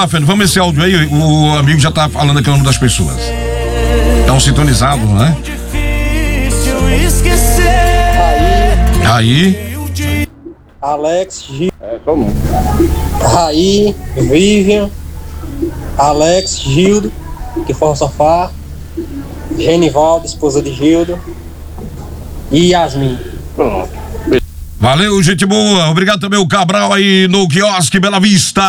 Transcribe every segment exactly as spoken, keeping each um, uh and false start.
Fernando, vamos esse áudio aí, o amigo já tá falando aqui o nome das pessoas. Estão sintonizados, né? Aí. Alex, Gil... É, só um. Raí, Vivian, Alex, Gildo, que for o sofá, Genivaldo, esposa de Gildo, e Yasmin. Pronto. Valeu, gente boa. Obrigado também o Cabral aí no quiosque Bela Vista.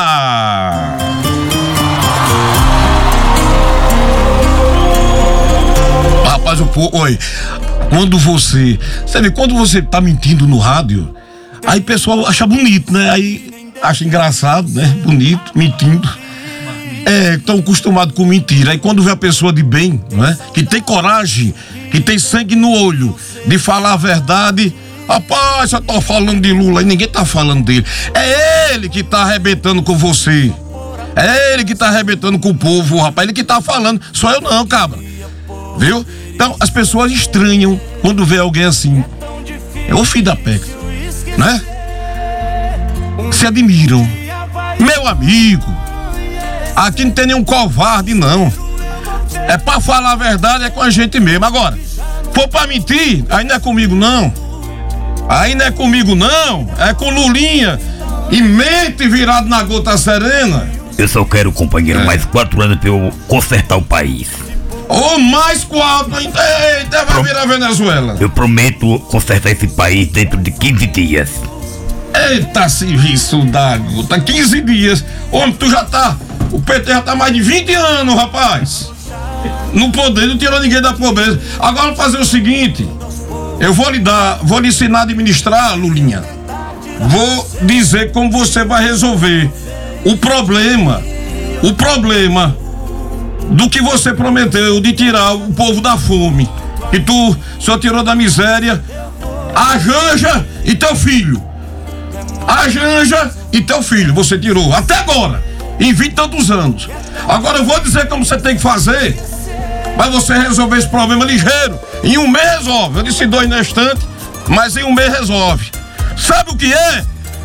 Rapaz, o pô, oi. Quando você, sabe, quando você tá mentindo no rádio, aí o pessoal acha bonito, né? Aí acha engraçado, né? Bonito, mentindo. É, estão acostumados com mentira. Aí quando vê a pessoa de bem, né? Que tem coragem, que tem sangue no olho de falar a verdade. Rapaz, eu tô falando de Lula e ninguém tá falando dele. É ele que tá arrebentando com você. É ele que tá arrebentando com o povo, rapaz. Ele que tá falando. Só eu não, cabra. Viu? Então, as pessoas estranham quando vê alguém assim. É o filho da peca, né? Se admiram. Meu amigo, aqui não tem nenhum covarde, não. É pra falar a verdade, é com a gente mesmo. Agora, for pra mentir, aí não é comigo, não. Aí não é comigo, não. É com Lulinha. E mente virado na gota serena. Eu só quero, companheiro, é. mais quatro anos pra eu consertar o país. Ô, oh, mais quatro. Eita, vai Pro... virar Venezuela. Eu prometo consertar esse país dentro de quinze dias. Eita, serviço da gota. quinze dias. Homem, tu já tá... O P T já tá mais de vinte anos, rapaz. No poder, não tirou ninguém da pobreza. Agora vamos fazer o seguinte... Eu vou lhe dar, vou lhe ensinar a administrar, Lulinha. Vou dizer como você vai resolver o problema, o problema do que você prometeu de tirar o povo da fome. E tu só tirou da miséria a Janja e teu filho. A Janja e teu filho, você tirou até agora, em vinte e tantos anos. Agora eu vou dizer como você tem que fazer. Mas você resolver esse problema ligeiro. Em um mês, ó, eu disse dois na estante, mas em um mês resolve. Sabe o que é?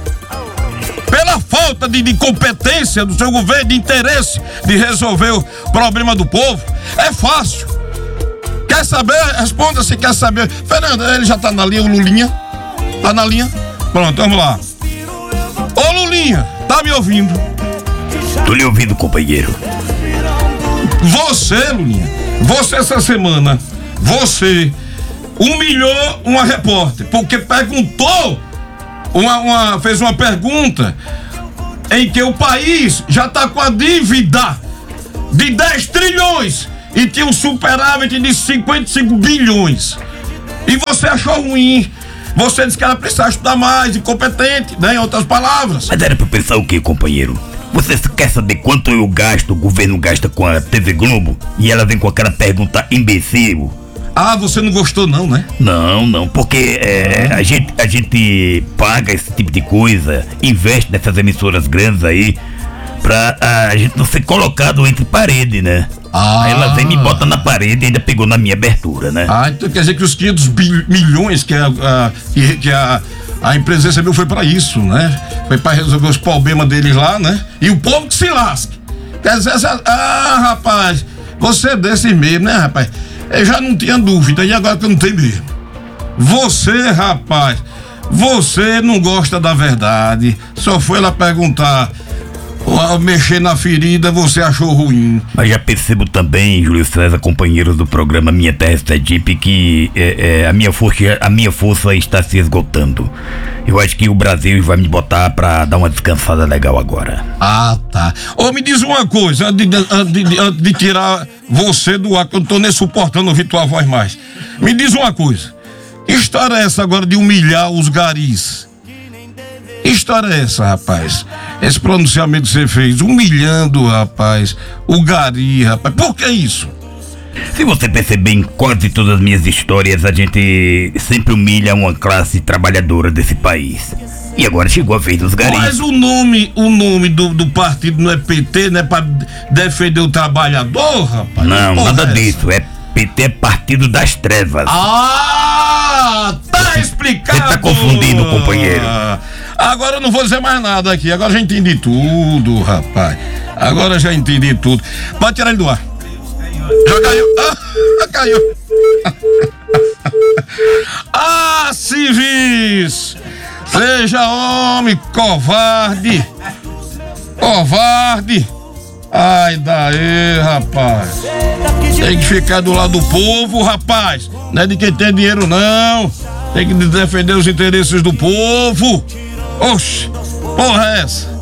Pela falta de, de competência do seu governo, de interesse de resolver o problema do povo, é fácil. Quer saber? Responda se quer saber. Fernando, ele já tá na linha, o Lulinha? Tá na linha? Pronto, vamos lá. Ô Lulinha, tá me ouvindo? Tô lhe ouvindo, companheiro. Você, Lulinha, você essa semana, você humilhou uma repórter, porque perguntou, uma, uma, fez uma pergunta em que o país já está com a dívida de dez trilhões e tinha um superávit de cinquenta e cinco bilhões. E você achou ruim. Você disse que ela precisava estudar mais, incompetente, né? Em outras palavras. Mas era pra pensar o quê, companheiro? Você quer saber quanto eu gasto, o governo gasta com a T V Globo? E ela vem com aquela pergunta imbecil. Ah, você não gostou não, né? Não, não, porque é, a, gente, a gente paga esse tipo de coisa, investe nessas emissoras grandes aí, pra a, a gente não ser colocado entre parede, né? Ah. Aí ela vem e me bota na parede e ainda pegou na minha abertura, né? Ah, então quer dizer que os quinhentos milhões que a, a, que, que a, a empresa recebeu foi pra isso, né? Foi pra resolver os problemas deles lá, né? E o povo que se lasque. Quer dizer, ah, rapaz, você é desse mesmo, né, rapaz? Eu já não tinha dúvida, e agora que eu não tenho mesmo. Você, rapaz, você não gosta da verdade. Só foi lá perguntar, ao mexer na ferida, você achou ruim. Mas já percebo também, Júlio César, companheiros do programa Minha Terra Sergipe, que é, é, a, minha força, a minha força está se esgotando. Eu acho que o Brasil vai me botar pra dar uma descansada legal agora. Ah, tá. Ô, me diz uma coisa, antes de, de, de, de tirar você do ar, que eu não tô nem suportando ouvir tua voz mais. Me diz uma coisa, que história é essa agora de humilhar os garis? Que história é essa, rapaz? Esse pronunciamento que você fez, humilhando, rapaz, o gari, rapaz, por que isso? Se você perceber, em quase todas as minhas histórias, a gente sempre humilha uma classe trabalhadora desse país. E agora chegou a vez dos garis. Mas o nome, o nome do, do partido não é P T, não é pra defender o trabalhador, rapaz? Não, porra, nada disso, é P T é Partido das Trevas. Ah, tá explicado. Você tá confundindo, companheiro. Agora eu não vou dizer mais nada aqui, agora já entendi tudo, rapaz. Agora já entendi tudo. Pode tirar ele do ar. Já caiu. Ah, caiu. Ah, civis! Seja homem covarde. Covarde. Ai, daí, rapaz. Tem que ficar do lado do povo, rapaz. Não é de quem tem dinheiro, não. Tem que defender os interesses do povo. Oxe, porra é essa?